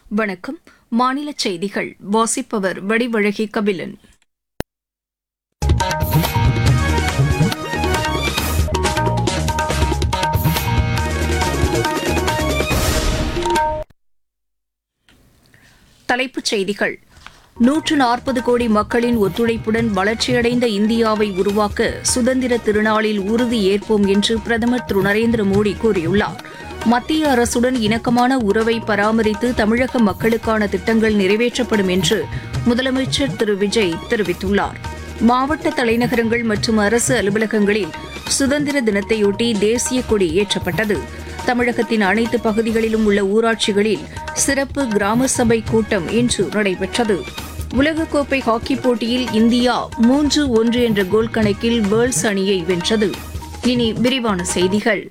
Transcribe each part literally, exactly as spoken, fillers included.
வணக்கம். மாநில செய்திகள் வாசிப்பவர் வடிவழகி கபிலன். தலைப்புச் செய்திகள். நூற்று நாற்பது கோடி மக்களின் ஒத்துழைப்புடன் வளர்ச்சியடைந்த இந்தியாவை உருவாக்க சுதந்திர திருநாளில் உறுதி ஏற்போம் என்று பிரதமர் திரு நரேந்திர மோடி கூறியுள்ளார். மத்திய அரசுடன் இணக்கமான உறவை பராமரித்து தமிழக மக்களுக்கான திட்டங்கள் நிறைவேற்றப்படும் என்று முதலமைச்சர் திரு விஜய் தெரிவித்துள்ளார். மாவட்ட தலைநகரங்கள் மற்றும் அரசு அலுவலகங்களில் சுதந்திர தினத்தையொட்டி தேசிய கொடி ஏற்றப்பட்டது. தமிழகத்தின் அனைத்து பகுதிகளிலும் உள்ள ஊராட்சிகளில் சிறப்பு கிராம சபை கூட்டம் இன்று நடைபெற்றது. உலகக்கோப்பை ஹாக்கிப் போட்டியில் இந்தியா மூன்று ஒன்று என்ற கோல் கணக்கில் வேல்ஸ் அணியை வென்றது. இனி விரிவான செய்திகள்.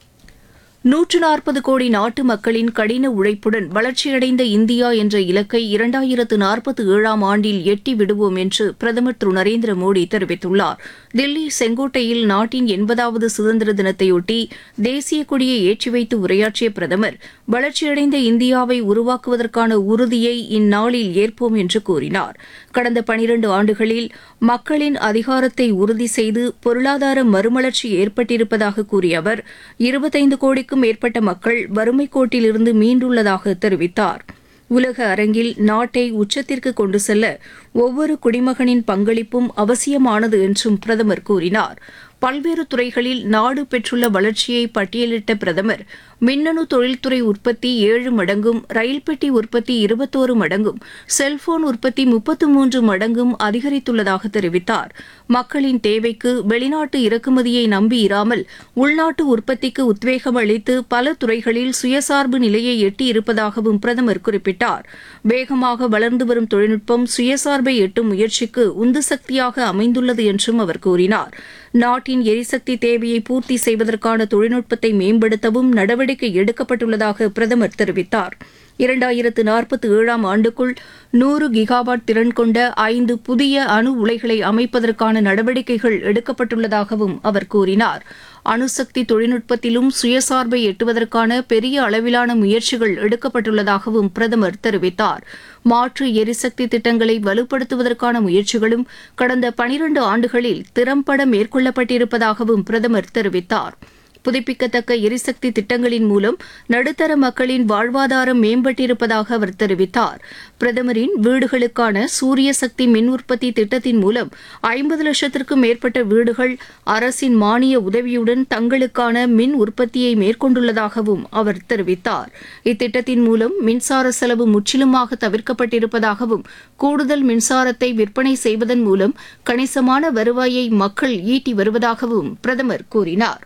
நூற்று நாற்பது கோடி நாட்டு மக்களின் கடின உழைப்புடன் வளர்ச்சியடைந்த இந்தியா என்ற இலக்கை இரண்டாயிரத்து நாற்பத்தி ஏழாம் ஆண்டில் எட்டி விடுவோம் என்று பிரதமர் திரு நரேந்திர மோடி தெரிவித்துள்ளார். தில்லி செங்கோட்டையில் நாட்டின் எண்பதாவது சுதந்திர தினத்தையொட்டி தேசிய கொடியை ஏற்றி வைத்து உரையாற்றிய பிரதமர், வளர்ச்சியடைந்த இந்தியாவை உருவாக்குவதற்கான உறுதியை இந்நாளில் ஏற்போம் என்று கூறினார். கடந்த பனிரண்டு ஆண்டுகளில் மக்களின் அதிகாரத்தை உறுதி செய்து பொருளாதார மறுமலர்ச்சி ஏற்பட்டிருப்பதாக கூறிய அவர், இருபத்தைந்து கோடிக்கும் மேற்பட்ட மக்கள் வறுமைக் கோட்டிலிருந்து மீண்டுள்ளதாக தெரிவித்தார். உலக அரங்கில் நாட்டை உச்சத்திற்கு கொண்டு செல்ல ஒவ்வொரு குடிமகனின் பங்களிப்பும் அவசியமானது என்றும் பிரதமர் கூறினார். பல்வேறு துறைகளில் நாடு பெற்றுள்ள வளர்ச்சியை பட்டியலிட்ட பிரதமர், மின்னணு தொழில்துறை உற்பத்தி ஏழு மடங்கும், ரயில் பெட்டி உற்பத்தி இருபத்தோரு மடங்கும், செல்போன் உற்பத்தி முப்பத்து மூன்று மடங்கும் அதிகரித்துள்ளதாக தெரிவித்தார். மக்களின் தேவைக்கு வெளிநாட்டு இறக்குமதியை நம்பியிராமல் உள்நாட்டு உற்பத்திக்கு உத்வேகம் அளித்து பல துறைகளில் சுயசார்பு நிலையை எட்டியிருப்பதாகவும் பிரதமர் குறிப்பிட்டார். வேகமாக வளர்ந்து வரும் தொழில்நுட்பம் சுயசார்பை எட்டும் முயற்சிக்கு உந்து சக்தியாக அமைந்துள்ளது என்றும் அவர் கூறினார். நாட்டின் எரிசக்தி தேவையை பூர்த்தி செய்வதற்கான தொழில்நுட்பத்தை மேம்படுத்தவும் நடவடிக்கை எடுக்கப்பட்டுள்ளதாக பிரதமர் தெரிவித்தார். இரண்டாயிரத்து நாற்பத்தி ஏழாம் ஆண்டுக்குள் நூறு கிகாவாட் திறன் கொண்ட ஐந்து புதிய அணு உலைகளை அமைப்பதற்கான நடவடிக்கைகள் எடுக்கப்பட்டுள்ளதாகவும் அவர் கூறினார். அணுசக்தி தொழில்நுட்பத்திலும் சுயசார்பை எட்டுவதற்கான பெரிய அளவிலான முயற்சிகள் எடுக்கப்பட்டுள்ளதாகவும் பிரதமர் தெரிவித்தார். மாற்று எரிசக்தி திட்டங்களை வலுப்படுத்துவதற்கான முயற்சிகளும் கடந்த பனிரண்டு ஆண்டுகளில் திறம்பட மேற்கொள்ளப்பட்டிருப்பதாகவும் பிரதமர் தெரிவித்தார். புதுப்பிக்கத்தக்க எரிசக்தி திட்டங்களின் மூலம் நடுத்தர மக்களின் வாழ்வாதாரம் மேம்பட்டிருப்பதாக அவர் தெரிவித்தார். பிரதமரின் வீடுகளுக்கான சூரிய சக்தி மின் உற்பத்தி திட்டத்தின் மூலம் ஐம்பது லட்சத்திற்கும் மேற்பட்ட வீடுகள் அரசின் மானிய உதவியுடன் தங்களுக்கான மின் உற்பத்தியை மேற்கொண்டுள்ளதாகவும் அவர் தெரிவித்தார். இத்திட்டத்தின் மூலம் மின்சார செலவு முற்றிலுமாக தவிர்க்கப்பட்டிருப்பதாகவும், கூடுதல் மின்சாரத்தை விற்பனை செய்வதன் மூலம் கணிசமான வருவாயை மக்கள் ஈட்டி வருவதாகவும் பிரதமர் கூறினார்.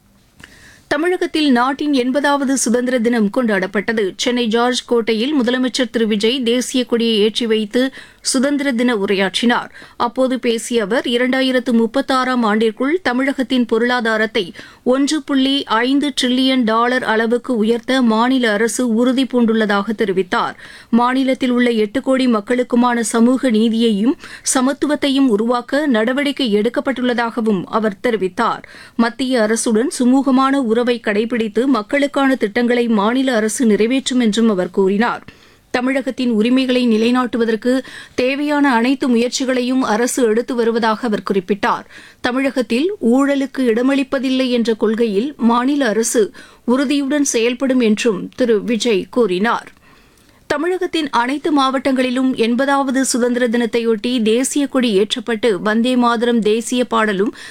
தமிழகத்தில் நாட்டின் எண்பதாவது சுதந்திர தினம் கொண்டாடப்பட்டது. சென்னை ஜார்ஜ் கோட்டையில் முதலமைச்சர் திரு விஜய் தேசிய கொடியை ஏற்றி வைத்து சுதந்திர தின உரையாற்றினார். அப்போது பேசிய அவர், இரண்டாயிரத்து முப்பத்தாறாம் ஆண்டிற்குள் தமிழகத்தின் பொருளாதாரத்தை ஒன்று புள்ளி ஐந்து டிரில்லியன் டாலர் அளவுக்கு உயர்த்த மாநில அரசு உறுதி பூண்டுள்ளதாக தெரிவித்தார். மாநிலத்தில் உள்ள எட்டு கோடி மக்களுக்குமான சமூக நீதியையும் சமத்துவத்தையும் உருவாக்க நடவடிக்கை எடுக்கப்பட்டுள்ளதாகவும் அவர் தெரிவித்தார். மத்திய அரசுடன் சுமூகமான உறவை கடைபிடித்து மக்களுக்கான திட்டங்களை மாநில அரசு நிறைவேற்றும் என்றும் அவர் கூறினார். தமிழகத்தின் உரிமைகளை நிலைநாட்டுவதற்கு தேவையான அனைத்து முயற்சிகளையும் அரசு எடுத்து வருவதாக அவர் குறிப்பிட்டார். தமிழகத்தில் ஊழலுக்கு இடமளிப்பதில்லை என்ற கொள்கையில் மாநில அரசு உறுதியுடன் செயல்படும் என்றும் திரு விஜய் கூறினார். தமிழகத்தின் அனைத்து மாவட்டங்களிலும் எண்பதாவது சுதந்திர தினத்தையொட்டி தேசிய கொடி ஏற்றப்பட்டு வந்தே மாதரம் தேசிய பாடலும்